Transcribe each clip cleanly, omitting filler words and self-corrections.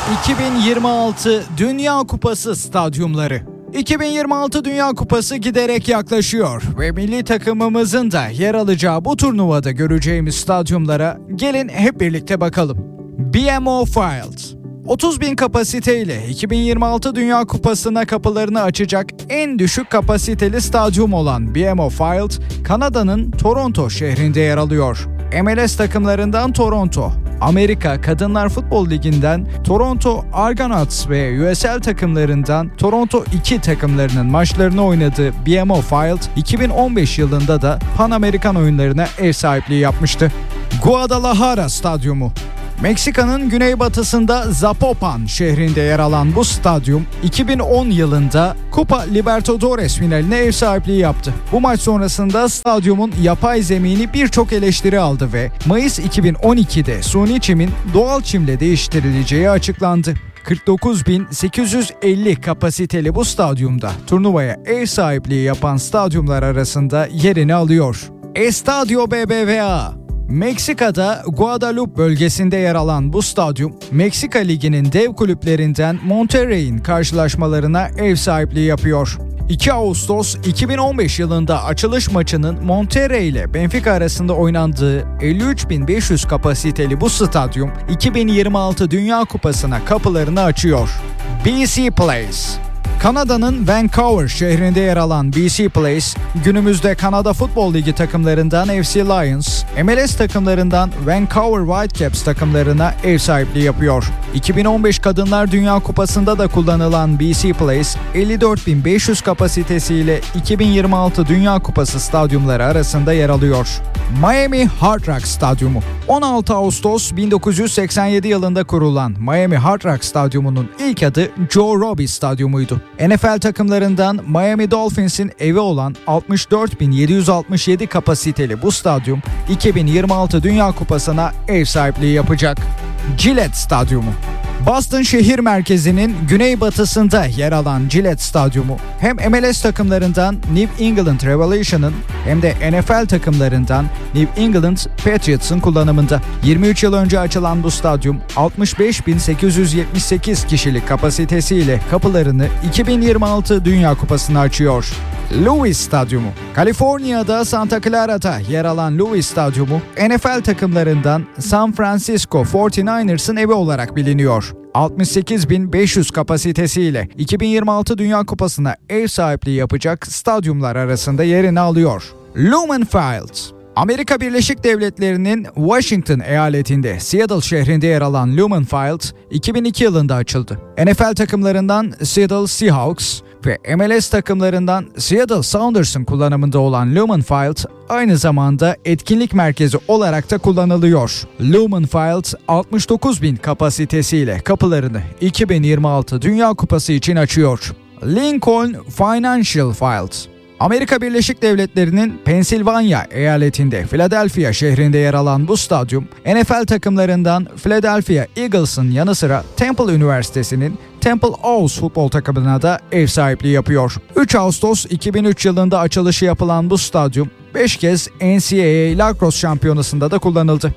2026 Dünya Kupası stadyumları. 2026 Dünya Kupası giderek yaklaşıyor ve milli takımımızın da yer alacağı bu turnuvada göreceğimiz stadyumlara gelin hep birlikte bakalım. BMO Field 30.000 kapasiteyle 2026 Dünya Kupası'na kapılarını açacak en düşük kapasiteli stadyum olan BMO Field, Kanada'nın Toronto şehrinde yer alıyor. MLS takımlarından Toronto, Amerika Kadınlar Futbol Ligi'nden Toronto Argonauts ve USL takımlarından Toronto 2 takımlarının maçlarını oynadığı BMO Field, 2015 yılında da Pan Amerikan oyunlarına ev sahipliği yapmıştı. Guadalajara Stadyumu Meksika'nın güneybatısında Zapopan şehrinde yer alan bu stadyum 2010 yılında Copa Libertadores finaline ev sahipliği yaptı. Bu maç sonrasında stadyumun yapay zemini birçok eleştiri aldı ve Mayıs 2012'de suni çimin doğal çimle değiştirileceği açıklandı. 49.850 kapasiteli bu stadyumda turnuvaya ev sahipliği yapan stadyumlar arasında yerini alıyor. Estadio BBVA Meksika'da Guadalupe bölgesinde yer alan bu stadyum, Meksika Ligi'nin dev kulüplerinden Monterrey'in karşılaşmalarına ev sahipliği yapıyor. 2 Ağustos 2015 yılında açılış maçının Monterrey ile Benfica arasında oynandığı 53.500 kapasiteli bu stadyum, 2026 Dünya Kupası'na kapılarını açıyor. BC Place Kanada'nın Vancouver şehrinde yer alan BC Place, günümüzde Kanada Futbol Ligi takımlarından FC Lions, MLS takımlarından Vancouver Whitecaps takımlarına ev sahipliği yapıyor. 2015 Kadınlar Dünya Kupası'nda da kullanılan BC Place, 54.500 kapasitesiyle 2026 Dünya Kupası stadyumları arasında yer alıyor. Miami Hard Rock Stadyumu 16 Ağustos 1987 yılında kurulan Miami Hard Rock Stadyumu'nun ilk adı Joe Robbie Stadyumuydu. NFL takımlarından Miami Dolphins'in evi olan 64.767 kapasiteli bu stadyum 2026 Dünya Kupası'na ev sahipliği yapacak. Gillette Stadyumu Boston şehir merkezinin güneybatısında yer alan Gillette Stadyumu hem MLS takımlarından New England Revolution'ın hem de NFL takımlarından New England Patriots'ın kullanımında. 23 yıl önce açılan bu stadyum 65.878 kişilik kapasitesiyle kapılarını 2026 Dünya Kupası'na açıyor. Louis Stadyumu Kaliforniya'da Santa Clara'da yer alan Louis Stadyumu, NFL takımlarından San Francisco 49ers'ın evi olarak biliniyor. 68.500 kapasitesiyle 2026 Dünya Kupası'na ev sahipliği yapacak stadyumlar arasında yerini alıyor. Lumen Field Amerika Birleşik Devletleri'nin Washington eyaletinde Seattle şehrinde yer alan Lumen Field 2002 yılında açıldı. NFL takımlarından Seattle Seahawks ve MLS takımlarından Seattle Sounders'ın kullanımında olan Lumen Field aynı zamanda etkinlik merkezi olarak da kullanılıyor. Lumen Field 69.000 kapasitesiyle kapılarını 2026 Dünya Kupası için açıyor. Lincoln Financial Field Amerika Birleşik Devletleri'nin Pensilvanya eyaletinde Philadelphia şehrinde yer alan bu stadyum, NFL takımlarından Philadelphia Eagles'ın yanı sıra Temple Üniversitesi'nin Temple Owls futbol takımına da ev sahipliği yapıyor. 3 Ağustos 2003 yılında açılışı yapılan bu stadyum 5 kez NCAA Lacrosse Şampiyonası'nda da kullanıldı.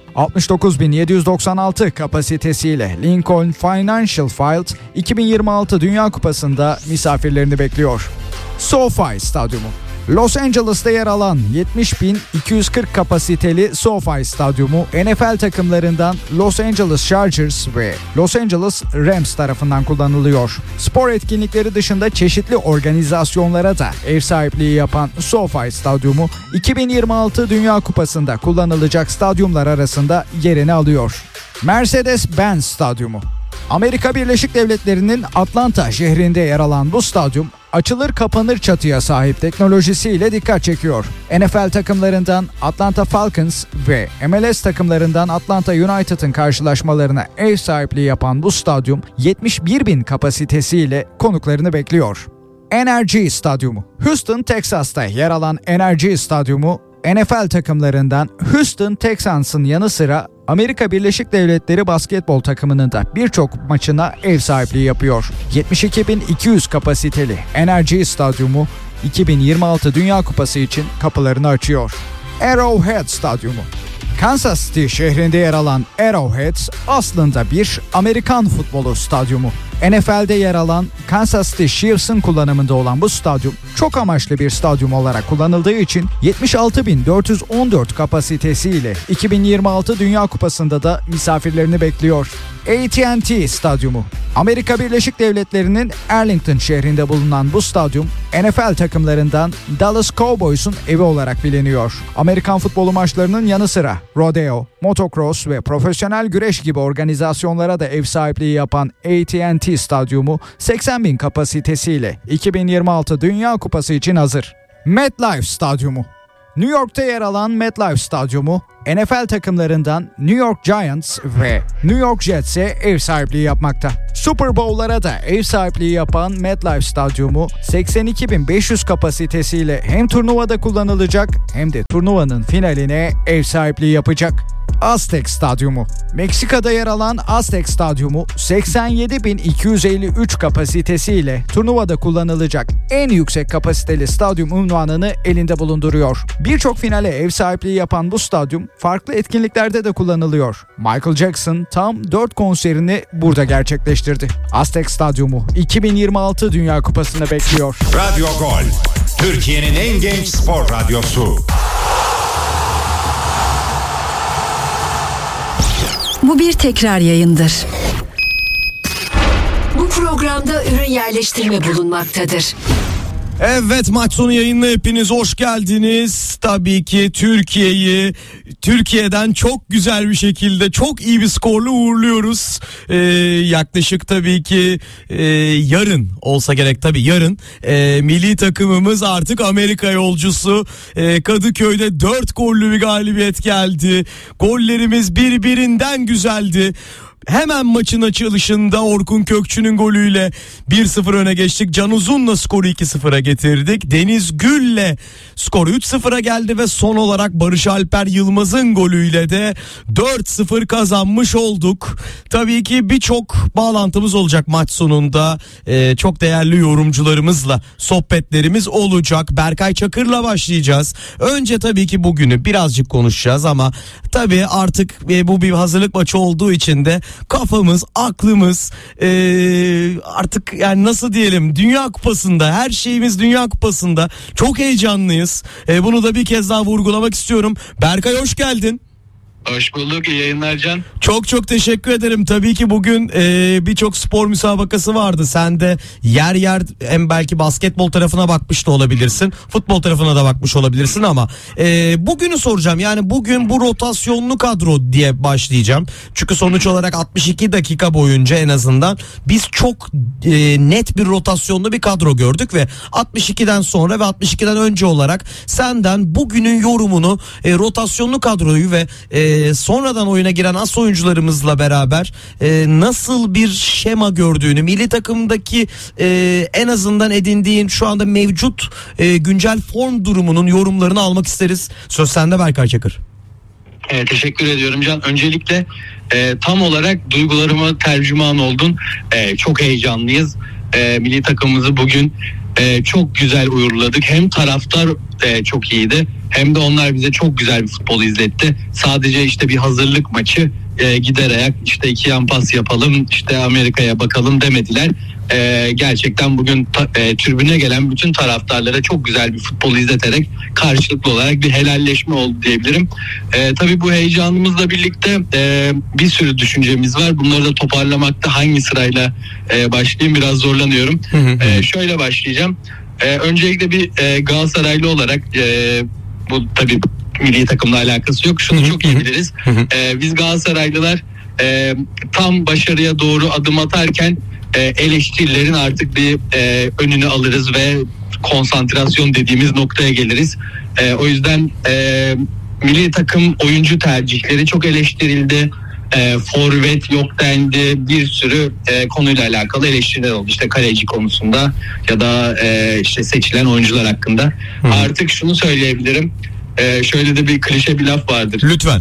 69.796 kapasitesiyle Lincoln Financial Field 2026 Dünya Kupası'nda misafirlerini bekliyor. SoFi Stadyumu Los Angeles'ta yer alan 70.240 kapasiteli SoFi Stadyumu, NFL takımlarından Los Angeles Chargers ve Los Angeles Rams tarafından kullanılıyor. Spor etkinlikleri dışında çeşitli organizasyonlara da ev sahipliği yapan SoFi Stadyumu, 2026 Dünya Kupası'nda kullanılacak stadyumlar arasında yerini alıyor. Mercedes-Benz Stadyumu Amerika Birleşik Devletleri'nin Atlanta şehrinde yer alan bu stadyum, açılır kapanır çatıya sahip teknolojisiyle dikkat çekiyor. NFL takımlarından Atlanta Falcons ve MLS takımlarından Atlanta United'ın karşılaşmalarına ev sahipliği yapan bu stadyum 71.000 kapasitesiyle konuklarını bekliyor. NRG Stadyumu Houston, Texas'ta yer alan NRG Stadyumu, NFL takımlarından Houston Texans'ın yanı sıra Amerika Birleşik Devletleri basketbol takımının da birçok maçına ev sahipliği yapıyor. 72.200 kapasiteli NRG Stadyumu 2026 Dünya Kupası için kapılarını açıyor. Arrowhead Stadyumu Kansas City şehrinde yer alan Arrowhead aslında bir Amerikan futbolu stadyumu. NFL'de yer alan Kansas City Chiefs'ın kullanımında olan bu stadyum çok amaçlı bir stadyum olarak kullanıldığı için 76.414 kapasitesiyle 2026 Dünya Kupası'nda da misafirlerini bekliyor. AT&T Stadyumu. Amerika Birleşik Devletleri'nin Arlington şehrinde bulunan bu stadyum NFL takımlarından Dallas Cowboys'un evi olarak biliniyor. Amerikan futbolu maçlarının yanı sıra rodeo, motocross ve profesyonel güreş gibi organizasyonlara da ev sahipliği yapan AT&T Stadyumu 80.000 kapasitesiyle 2026 Dünya Kupası için hazır. MetLife Stadyumu. New York'ta yer alan MetLife Stadyumu, NFL takımlarından New York Giants ve New York Jets'e ev sahipliği yapmakta. Super Bowl'lara da ev sahipliği yapan MetLife Stadyumu 82.500 kapasitesiyle hem turnuvada kullanılacak hem de turnuvanın finaline ev sahipliği yapacak. Aztek Stadyumu. Meksika'da yer alan Aztek Stadyumu 87.253 kapasitesiyle turnuvada kullanılacak en yüksek kapasiteli stadyum unvanını elinde bulunduruyor. Birçok finale ev sahipliği yapan bu stadyum farklı etkinliklerde de kullanılıyor. Michael Jackson tam 4 konserini burada gerçekleştirdi. Aztek Stadyumu 2026 Dünya Kupası'nı bekliyor. Radyo Gol, Türkiye'nin en genç spor radyosu. Bu bir tekrar yayındır. Bu programda ürün yerleştirme bulunmaktadır. Evet, maç sonu yayınına hepiniz hoş geldiniz. Tabii ki Türkiye'den çok güzel bir şekilde çok iyi bir skorla uğurluyoruz. Yaklaşık tabii ki yarın olsa gerek, tabii yarın milli takımımız artık Amerika yolcusu. Kadıköy'de 4 gollü bir galibiyet geldi. Gollerimiz birbirinden güzeldi. Hemen maçın açılışında Orkun Kökçü'nün golüyle 1-0 öne geçtik. Can Uzun'la skoru 2-0'a getirdik. Deniz Gül'le skor 3-0'a geldi ve son olarak Barış Alper Yılmaz'ın golüyle de 4-0 kazanmış olduk. Tabii ki birçok bağlantımız olacak maç sonunda. Çok değerli yorumcularımızla sohbetlerimiz olacak. Berkay Çakır'la başlayacağız. Önce tabii ki bugünü birazcık konuşacağız ama tabii artık bu bir hazırlık maçı olduğu için de kafamız, aklımız artık yani nasıl diyelim, Dünya Kupası'nda, her şeyimiz Dünya Kupası'nda. Çok heyecanlıyız. Bunu da bir kez daha vurgulamak istiyorum. Berkay, hoş geldin. Hoş bulduk. İyi yayınlar Can. Çok teşekkür ederim. Tabii ki bugün birçok spor müsabakası vardı. Sen de yer hem belki basketbol tarafına bakmış da olabilirsin. Futbol tarafına da bakmış olabilirsin ama bugünü soracağım. Yani bugün bu rotasyonlu kadro diye başlayacağım. Çünkü sonuç olarak 62 dakika boyunca en azından biz çok net bir rotasyonlu bir kadro gördük ve 62'den sonra ve 62'den önce olarak senden bugünün yorumunu, rotasyonlu kadroyu ve sonradan oyuna giren as oyuncularımızla beraber nasıl bir şema gördüğünü, milli takımdaki en azından edindiğin şu anda mevcut güncel form durumunun yorumlarını almak isteriz. Söz sende Berkay Çakır. Teşekkür ediyorum Can. Öncelikle tam olarak duygularıma tercüman oldun. Çok heyecanlıyız. Milli takımımızı bugün çok güzel uğurladık. Hem taraftar çok iyiydi, hem de onlar bize çok güzel bir futbol izletti. Sadece işte bir hazırlık maçı, gider ayak işte 2 yan pas yapalım, işte Amerika'ya bakalım demediler. Gerçekten bugün tribüne gelen bütün taraftarlara çok güzel bir futbol izleterek karşılıklı olarak bir helalleşme oldu diyebilirim. Tabii bu heyecanımızla birlikte bir sürü düşüncemiz var. Bunları da toparlamakta hangi sırayla başlayayım biraz zorlanıyorum. Şöyle başlayacağım. Öncelikle bir Galatasaraylı olarak bu tabii milli takımla alakası yok. Şunu çok iyi biliriz. Biz Galatasaraylılar tam başarıya doğru adım atarken eleştirilerin artık bir önünü alırız ve konsantrasyon dediğimiz noktaya geliriz. O yüzden milli takım oyuncu tercihleri çok eleştirildi. Forvet yok dendi, bir sürü konuyla alakalı eleştiriler oldu. İşte kaleci konusunda ya da işte seçilen oyuncular hakkında. Artık şunu söyleyebilirim. Şöyle de bir klişe bir laf vardır. Lütfen.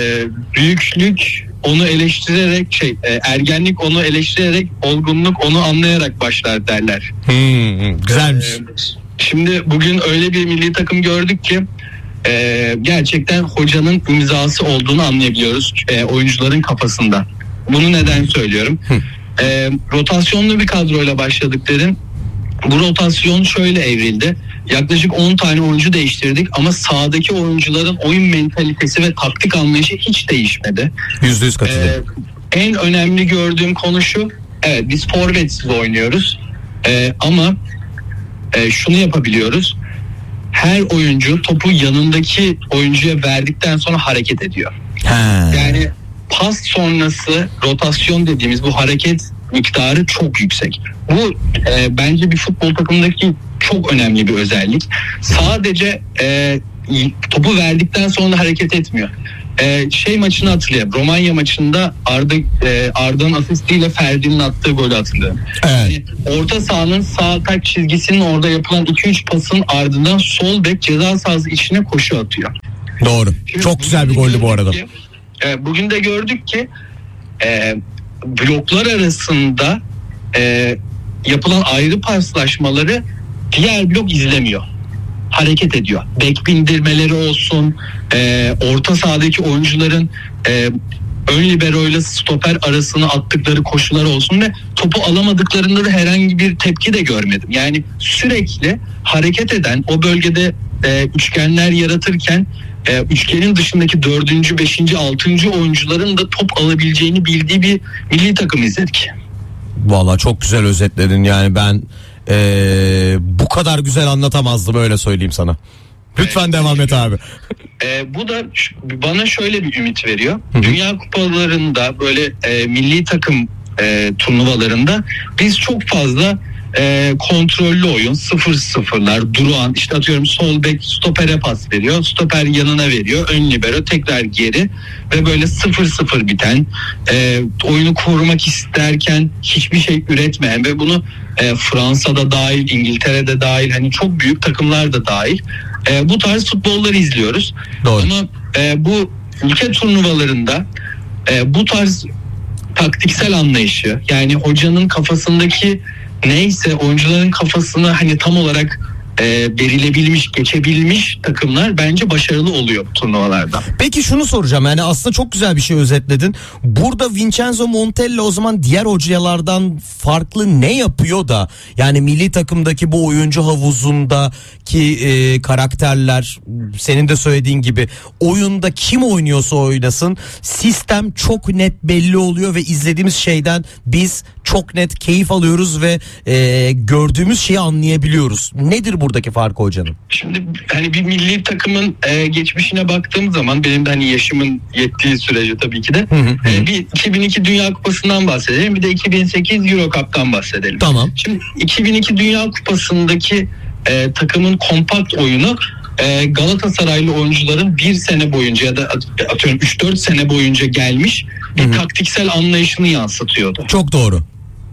Büyüklük onu eleştirerek ergenlik onu eleştirerek, olgunluk onu anlayarak başlar derler. Güzelmiş. Şimdi bugün öyle bir milli takım gördük ki gerçekten hocanın imzası olduğunu anlayabiliyoruz oyuncuların kafasında. Bunu neden söylüyorum? Rotasyonlu bir kadroyla başladık dedim. Bu rotasyon şöyle evrildi. Yaklaşık 10 tane oyuncu değiştirdik ama sahadaki oyuncuların oyun mentalitesi ve taktik anlayışı hiç değişmedi. %100 katılıyorum. En önemli gördüğüm konu şu. Evet, biz forvetsiz oynuyoruz. Ama şunu yapabiliyoruz. Her oyuncu topu yanındaki oyuncuya verdikten sonra hareket ediyor. Yani pas sonrası rotasyon dediğimiz bu hareket miktarı çok yüksek. Bu bence bir futbol takımındaki çok önemli bir özellik. Sadece topu verdikten sonra hareket etmiyor. Maçını hatırlayayım. Romanya maçında Arda'nın asistiyle Ferdi'nin attığı golü hatırlıyorum. Evet. Yani orta sahanın sağ taç çizgisinin orada yapılan 2-3 pasın ardından sol bek ceza sahası içine koşu atıyor. Doğru. Şimdi çok güzel bir goldü bu arada. Bugün de gördük ki bloklar arasında yapılan ayrı paslaşmaları diğer blok izlemiyor. Hareket ediyor. Bek bindirmeleri olsun, orta sahadaki oyuncuların ön libero ile stoper arasına attıkları koşular olsun ve topu alamadıklarında da herhangi bir tepki de görmedim. Yani sürekli hareket eden, o bölgede üçgenler yaratırken üçgenin dışındaki 4. 5. 6. oyuncuların da top alabileceğini bildiği bir milli takım izledik. Vallahi çok güzel özetledin, yani ben bu kadar güzel anlatamazdım, öyle söyleyeyim sana. Lütfen devam et abi. Bu da bana şöyle bir ümit veriyor. Dünya kupalarında böyle milli takım turnuvalarında biz çok fazla kontrollü oyun, 0-0'lar, duran, işte atıyorum sol bek stopere pas veriyor, stoper yanına veriyor, ön libero tekrar geri ve böyle 0-0 biten, oyunu korumak isterken hiçbir şey üretmeyen ve bunu Fransa'da dahil, İngiltere'de dahil, hani çok büyük takımlar da dahil bu tarz futbolları izliyoruz. Doğru. Ama bu ülke turnuvalarında bu tarz taktiksel anlayışı, yani hocanın kafasındaki neyse oyuncuların kafasına hani tam olarak verilebilmiş, geçebilmiş takımlar bence başarılı oluyor bu turnuvalarda. Peki şunu soracağım, yani aslında çok güzel bir şey özetledin. Burada Vincenzo Montella o zaman diğer hocalardan farklı ne yapıyor da, yani milli takımdaki bu oyuncu havuzundaki karakterler, senin de söylediğin gibi oyunda kim oynuyorsa oynasın sistem çok net belli oluyor ve izlediğimiz şeyden biz çok net keyif alıyoruz ve gördüğümüz şeyi anlayabiliyoruz. Nedir buradaki farkı hocanın? Şimdi hani bir milli takımın geçmişine baktığım zaman, benim de hani yaşımın yettiği sürece tabii ki de bir 2002 Dünya Kupası'ndan bahsedelim, bir de 2008 Euro Cup'tan bahsedelim. Tamam. Şimdi 2002 Dünya Kupası'ndaki takımın kompakt oyunu Galatasaraylı oyuncuların bir sene boyunca ya da atıyorum 3-4 sene boyunca gelmiş bir taktiksel anlayışını yansıtıyordu. Çok doğru.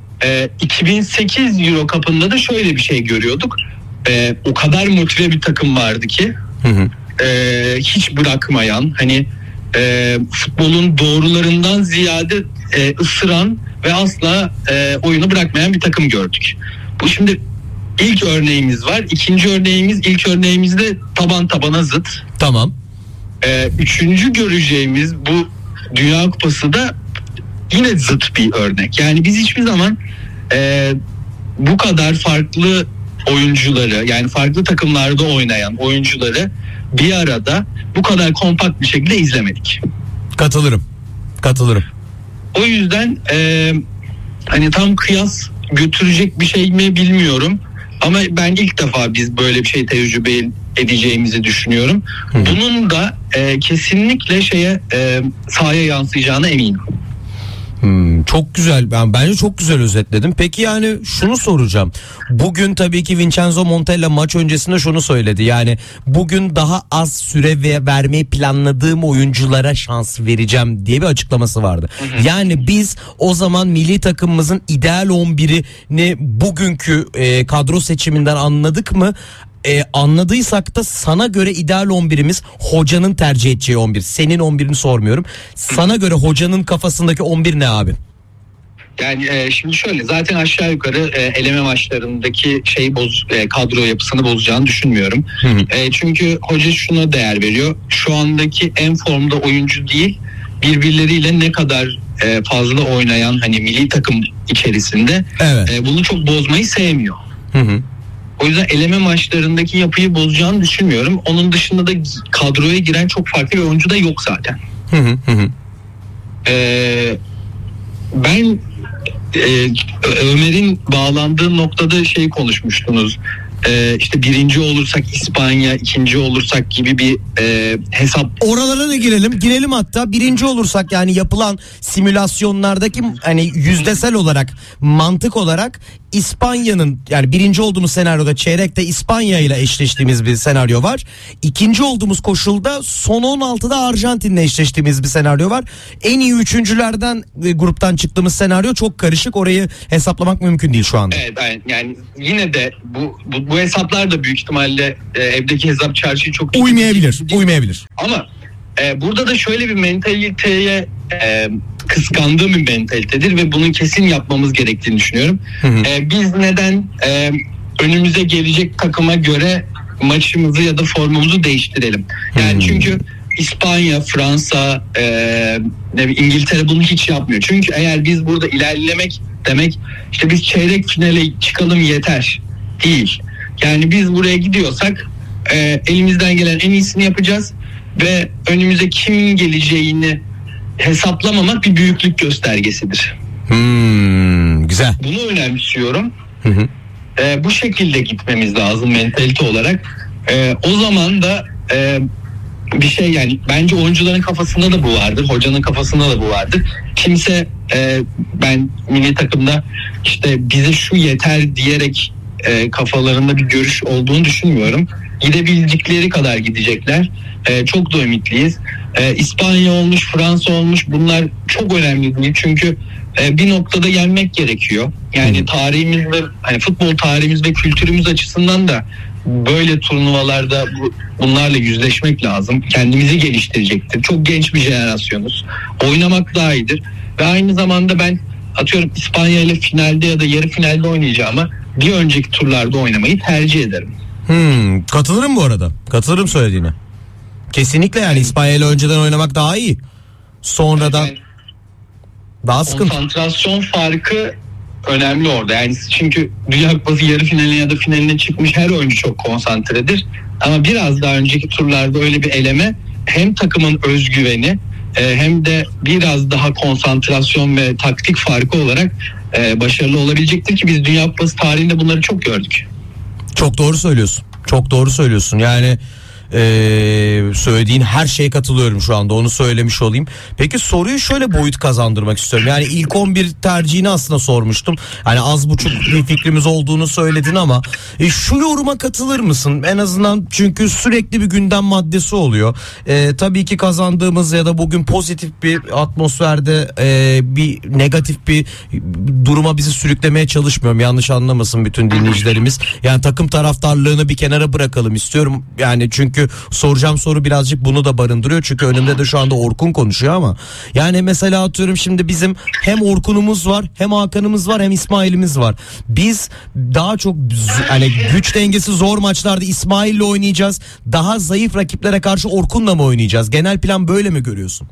2008 Euro Cup'ında da şöyle bir şey görüyorduk. O kadar motive bir takım vardı ki hiç bırakmayan, hani futbolun doğrularından ziyade ısıran ve asla oyunu bırakmayan bir takım gördük. Bu şimdi ilk örneğimiz var. İkinci örneğimiz, ilk örneğimizde taban tabana zıt. Tamam. Üçüncü göreceğimiz bu Dünya Kupası da yine zıt bir örnek. Yani biz hiçbir zaman bu kadar farklı oyuncuları, yani farklı takımlarda oynayan oyuncuları bir arada bu kadar kompakt bir şekilde izlemedik. Katılırım. O yüzden hani tam kıyas götürecek bir şey mi bilmiyorum. Ama ben ilk defa biz böyle bir şey tecrübe edeceğimizi düşünüyorum. Bunun da kesinlikle sahaya yansıyacağına eminim. Çok güzel, bence çok güzel özetledim. Peki yani şunu soracağım. Bugün tabii ki Vincenzo Montella maç öncesinde şunu söyledi. Yani bugün daha az süre vermeyi planladığım oyunculara şans vereceğim diye bir açıklaması vardı. Yani biz o zaman milli takımımızın ideal 11'ini bugünkü kadro seçiminden anladık mı? Anladıysak da sana göre ideal 11'imiz hocanın tercih edeceği 11. Senin 11'ini sormuyorum. Sana göre hocanın kafasındaki 11 ne abi? Yani şimdi şöyle, zaten aşağı yukarı eleme maçlarındaki kadro yapısını bozacağını düşünmüyorum. Çünkü hoca şuna değer veriyor. Şu andaki en formda oyuncu değil, birbirleriyle ne kadar fazla oynayan hani milli takım içerisinde bunu çok bozmayı sevmiyor. O yüzden eleme maçlarındaki yapıyı bozacağını düşünmüyorum. Onun dışında da kadroya giren çok farklı bir oyuncu da yok zaten. Ben Ömer'in bağlandığı noktada konuşmuştunuz. İşte birinci olursak İspanya, ikinci olursak gibi bir hesap. Oralara da girelim hatta birinci olursak, yani yapılan simülasyonlardaki hani yüzdesel olarak, mantık olarak İspanya'nın, yani birinci olduğumuz senaryoda çeyrekte İspanya ile eşleştiğimiz bir senaryo var. İkinci olduğumuz koşulda son 16'da Arjantin'le eşleştiğimiz bir senaryo var. En iyi üçüncülerden gruptan çıktığımız senaryo çok karışık. Orayı hesaplamak mümkün değil şu anda. Evet, yani yine de bu hesaplar da büyük ihtimalle evdeki hesap çarşıyı çok uymayabilir. Ama burada da şöyle bir mentaliteye kıskandığım bir mentalitedir ve bunun kesin yapmamız gerektiğini düşünüyorum. Biz neden önümüze gelecek takıma göre maçımızı ya da formumuzu değiştirelim? Yani çünkü İspanya, Fransa, İngiltere bunu hiç yapmıyor. Çünkü eğer biz burada ilerlemek demek işte biz çeyrek finale çıkalım yeter değil. Yani biz buraya gidiyorsak elimizden gelen en iyisini yapacağız ve önümüze kimin geleceğini hesaplamamak bir büyüklük göstergesidir. Güzel. Bunu önemsiyorum. Bu şekilde gitmemiz lazım mentalite olarak. O zaman da bir şey, yani bence oyuncuların kafasında da bu vardır, hocanın kafasında da bu vardır. Kimse ben milli takımda işte bize şu yeter diyerek kafalarında bir görüş olduğunu düşünmüyorum. Gidebildikleri kadar gidecekler. Çok da ümitliyiz. İspanya olmuş, Fransa olmuş, bunlar çok önemli değil. Çünkü bir noktada yenmek gerekiyor. Yani tarihimiz ve hani futbol tarihimiz ve kültürümüz açısından da böyle turnuvalarda bunlarla yüzleşmek lazım. Kendimizi geliştirecektir. Çok genç bir jenerasyonuz. Oynamak daha iyidir. Ve aynı zamanda ben atıyorum İspanya ile finalde ya da yarı finalde oynayacağıma bir önceki turlarda oynamayı tercih ederim. Katılırım bu arada. Katılırım söylediğine. Kesinlikle, yani İspanya ile önceden oynamak daha iyi. Sonradan daha sıkıntı. Konsantrasyon farkı önemli orada. Yani çünkü Dünya Kupası yarı finaline ya da finaline çıkmış her oyuncu çok konsantredir. Ama biraz daha önceki turlarda öyle bir eleme hem takımın özgüveni hem de biraz daha konsantrasyon ve taktik farkı olarak başarılı olabilecektir ki biz Dünya Kupası tarihinde bunları çok gördük. Çok doğru söylüyorsun. Çok doğru söylüyorsun. Yani söylediğin her şeye katılıyorum şu anda, onu söylemiş olayım. Peki soruyu şöyle boyut kazandırmak istiyorum. Yani ilk 11 tercihini aslında sormuştum. Hani az buçuk bir fikrimiz olduğunu söyledin ama şu yoruma katılır mısın? En azından çünkü sürekli bir gündem maddesi oluyor. Tabii ki kazandığımız ya da bugün pozitif bir atmosferde bir negatif bir duruma bizi sürüklemeye çalışmıyorum. Yanlış anlamasın bütün dinleyicilerimiz. Yani takım taraftarlığını bir kenara bırakalım istiyorum. Yani çünkü soracağım soru birazcık bunu da barındırıyor. Çünkü önümde de şu anda Orkun konuşuyor ama yani mesela atıyorum şimdi bizim hem Orkun'umuz var, hem Hakan'ımız var, hem İsmail'imiz var. Biz daha çok hani güç dengesi zor maçlarda İsmail'le oynayacağız. Daha zayıf rakiplere karşı Orkun'la mı oynayacağız? Genel plan böyle mi görüyorsun?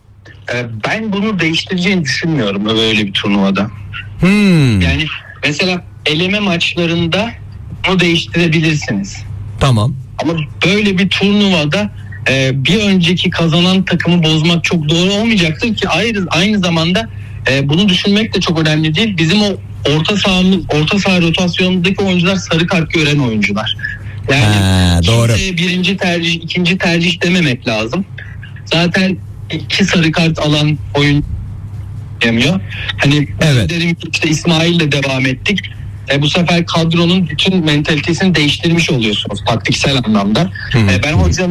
Ben bunu değiştireceğini düşünmüyorum böyle bir turnuvada. Yani mesela eleme maçlarında bunu değiştirebilirsiniz. Tamam. Ama böyle bir turnuvada bir önceki kazanan takımı bozmak çok doğru olmayacaktır ki aynı zamanda bunu düşünmek de çok önemli değil. Bizim o orta saha rotasyonundaki oyuncular sarı kart gören oyuncular. Yani doğru. Birinci tercih, ikinci tercih dememek lazım. Zaten 2 sarı kart alan oyun demiyor. Hani evet. Derim ki işte İsmail'le devam ettik. Bu sefer kadronun bütün mentalitesini değiştirmiş oluyorsunuz taktiksel anlamda. Ben hocanın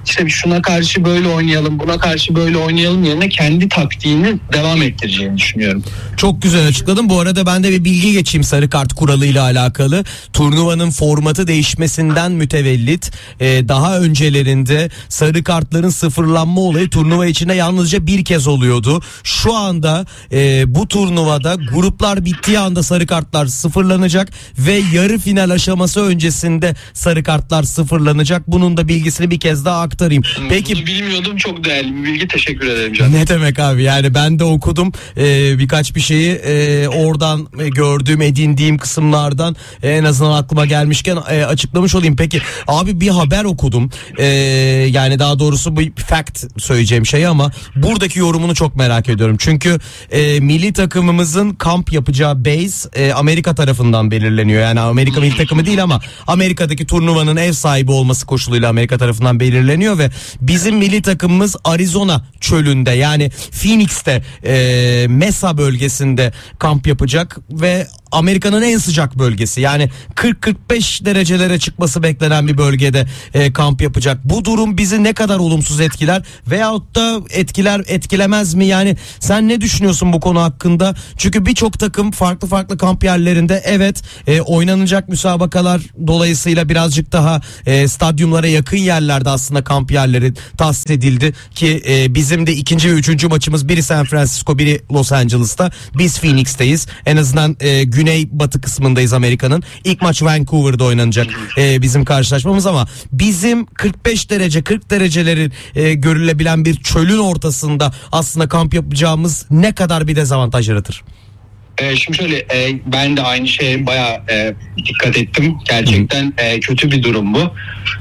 işte şuna karşı böyle oynayalım, buna karşı böyle oynayalım yerine kendi taktiğini devam ettireceğini düşünüyorum. Çok güzel açıkladın. Bu arada ben de bir bilgi geçeyim sarı kart kuralıyla alakalı. Turnuvanın formatı değişmesinden mütevellit daha öncelerinde sarı kartların sıfırlanma olayı turnuva içinde yalnızca bir kez oluyordu. Şu anda bu turnuvada gruplar bittiği anda sarı kartlar sıfırlanacak ve yarı final aşaması öncesinde sarı kartlar sıfırlanacak. Bunun da bilgisini bir kez daha aktarayım. Peki, bunu bilmiyordum, çok değerli bir bilgi, teşekkür ederim canım. ne demek abi, yani ben de okudum birkaç bir şeyi oradan gördüğüm, edindiğim kısımlardan en azından aklıma gelmişken açıklamış olayım. Peki abi, bir haber okudum, yani daha doğrusu bu fact söyleyeceğim şey ama buradaki yorumunu çok merak ediyorum. Çünkü milli takımımızın kamp yapacağı base Amerika tarafından belirleniyor. Yani Amerika milli takımı değil ama Amerika'daki turnuvanın ev sahibi olması koşuluyla Amerika tarafından belirleniyor ve bizim milli takımımız Arizona çölünde, yani Phoenix'te Mesa bölgesinde kamp yapacak ve Amerika'nın en sıcak bölgesi, yani 40-45 derecelere çıkması beklenen bir bölgede kamp yapacak. Bu durum bizi ne kadar olumsuz etkiler veyahut da etkilemez mi? Yani sen ne düşünüyorsun bu konu hakkında? Çünkü birçok takım farklı kamp yerlerinde, evet, oynanacak müsabakalar dolayısıyla birazcık daha stadyumlara yakın yerlerde aslında kamp yerleri tahsis edildi ki bizim de ikinci ve üçüncü maçımız biri San Francisco, biri Los Angeles'ta. Biz Phoenix'teyiz. En azından güney batı kısmındayız Amerika'nın. İlk maç Vancouver'da oynanacak bizim karşılaşmamız ama bizim 45 derece 40 derecelerin görülebilen bir çölün ortasında aslında kamp yapacağımız ne kadar bir dezavantaj yaratır? Şimdi şöyle, ben de aynı şeye bayağı dikkat ettim. Gerçekten kötü bir durum bu.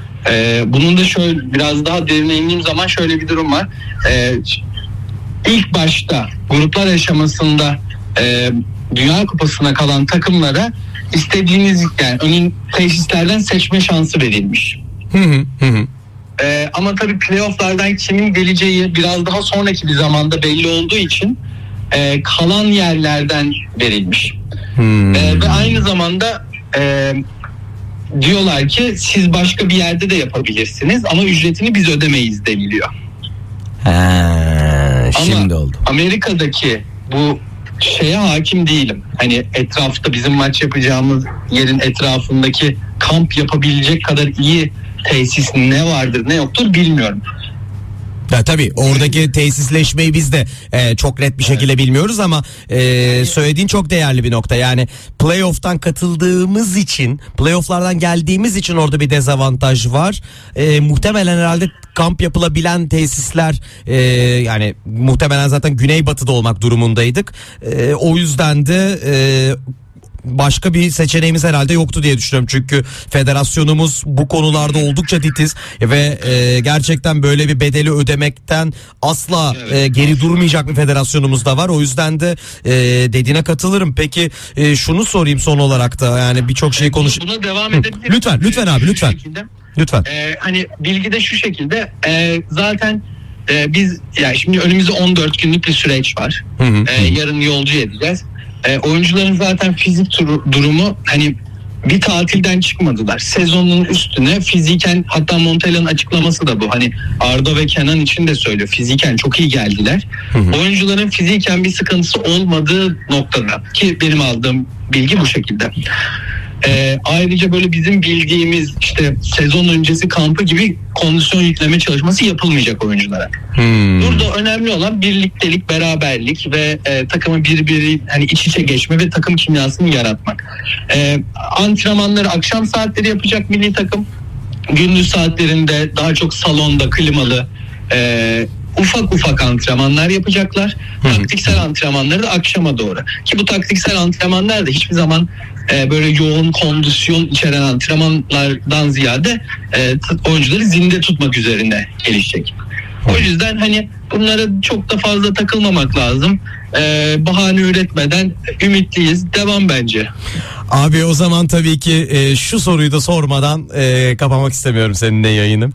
Bunun da şöyle biraz daha derine indiğim zaman şöyle bir durum var. İlk başta gruplar aşamasında Dünya Kupası'na kalan takımlara istediğiniz, yani önün tesislerden seçme şansı verilmiş. Ama tabii playofflardan kimin geleceği biraz daha sonraki bir zamanda belli olduğu için kalan yerlerden verilmiş. Ve aynı zamanda diyorlar ki siz başka bir yerde de yapabilirsiniz ama ücretini biz ödemeyiz deniliyor. Şimdi ama oldu. Amerika'daki bu şeye hakim değilim. Hani etrafta bizim maç yapacağımız yerin etrafındaki kamp yapabilecek kadar iyi tesis ne vardır ne yoktur bilmiyorum. Ya tabii oradaki tesisleşmeyi biz de çok net bir şekilde bilmiyoruz ama söylediğin çok değerli bir nokta. Yani playoff'tan katıldığımız için, playoff'lardan geldiğimiz için orada bir dezavantaj var. Muhtemelen herhalde kamp yapılabilen tesisler yani muhtemelen zaten güneybatıda olmak durumundaydık. O yüzden de başka bir seçeneğimiz herhalde yoktu diye düşünüyorum. Çünkü federasyonumuz bu konularda oldukça titiz ve gerçekten böyle bir bedeli ödemekten asla geri durmayacak bir federasyonumuz da var. O yüzden de dediğine katılırım. Peki şunu sorayım son olarak da, yani birçok şey Buna devam edebilirim. Lütfen abi, lütfen. Lütfen. Hani bilgi de şu şekilde, zaten biz yani şimdi önümüzde 14 günlük bir süreç var. Yarın yolcu edeceğiz. Oyuncuların zaten fizik durumu, hani bir tatilden çıkmadılar. Sezonun üstüne fiziken, hatta Montella'nın açıklaması da bu. Hani Arda ve Kenan için de söylüyor. Fiziken çok iyi geldiler. Oyuncuların fiziken bir sıkıntısı olmadığı noktada, ki benim aldığım bilgi bu şekilde. Ayrıca böyle bizim bildiğimiz işte sezon öncesi kampı gibi kondisyon yükleme çalışması yapılmayacak oyunculara. Burada önemli olan birliktelik, beraberlik ve takımı birbiri hani iç içe geçme ve takım kimyasını yaratmak. Antrenmanları akşam saatleri yapacak milli takım. Gündüz saatlerinde daha çok salonda klimalı ufak antrenmanlar yapacaklar. Taktiksel antrenmanları da akşama doğru. Ki bu taktiksel antrenmanlar da hiçbir zaman böyle yoğun kondisyon içeren antrenmanlardan ziyade oyuncuları zinde tutmak üzerine gelişecek. O yüzden hani bunlara çok da fazla takılmamak lazım. Bahane üretmeden ümitliyiz. Devam bence. Abi o zaman tabii ki şu soruyu da sormadan kapamak istemiyorum seninle yayını.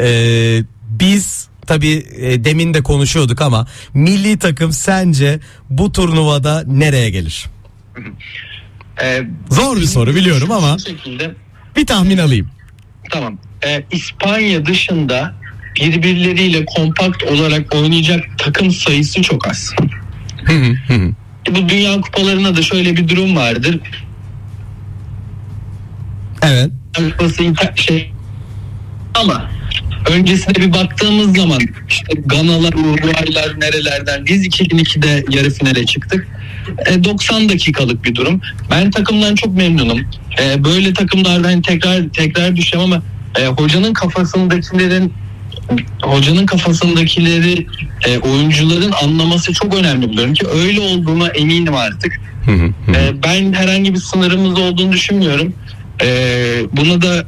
Biz tabii demin de konuşuyorduk ama milli takım sence bu turnuvada nereye gelir? Zor bir soru biliyorum ama bir tahmin alayım. Tamam. İspanya dışında birbirleriyle kompakt olarak oynayacak takım sayısı çok az. Bu Dünya Kupalarına da şöyle bir durum vardır. Evet. Ama öncesine bir baktığımız zaman işte Ganalar, Uruguaylar nerelerden, biz 2002'de yarı finale çıktık. 90 dakikalık bir durum. Ben takımdan çok memnunum. Böyle takımlardan tekrar düşeceğim ama hocanın kafasındakileri oyuncuların anlaması çok önemli buluyorum ki öyle olduğuna eminim artık. Ben herhangi bir sınırımız olduğunu düşünmüyorum. Buna da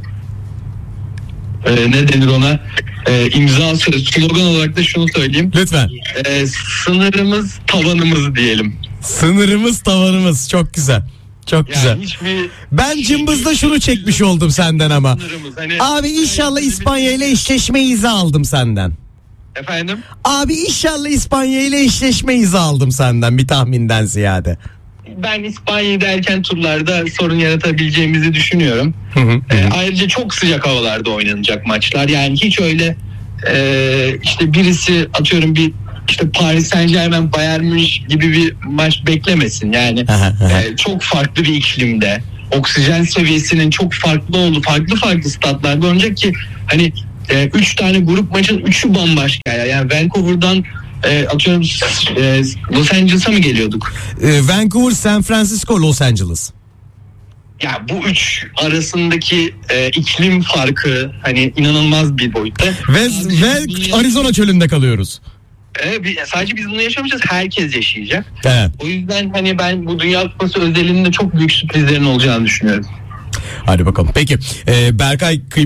ne denir ona? İmza slogan olarak da şunu söyleyeyim. Lütfen. Sınırımız tavanımız diyelim. Sınırımız tavanımız, çok güzel. Çok güzel. Ben cımbızda şunu çekmiş oldum senden ama. Abi inşallah İspanya ile eşleşme izi aldım senden. Efendim? Abi inşallah İspanya ile eşleşme izi aldım senden, bir tahminden ziyade. Ben İspanya'da erken turlarda sorun yaratabileceğimizi düşünüyorum. Ayrıca çok sıcak havalarda oynanacak maçlar. Yani hiç öyle işte birisi atıyorum bir işte Paris Saint-Germain Bayern Münih gibi bir maç beklemesin. Yani çok farklı bir iklimde, oksijen seviyesinin çok farklı olduğu farklı statlarda oynayacak ki hani 3 tane grup maçın 3'ü bambaşka. Yani Vancouver'dan atıyorum Los Angeles'a mı geliyorduk? Vancouver, San Francisco, Los Angeles. Ya bu üç arasındaki iklim farkı hani inanılmaz bir boyutta. Ve Arizona çölünde kalıyoruz. Sadece biz bunu yaşamayacağız, herkes yaşayacak. Evet. O yüzden hani ben bu Dünya Kupası özelinde çok büyük sürprizlerin olacağını düşünüyorum. Hadi bakalım. Peki Berkay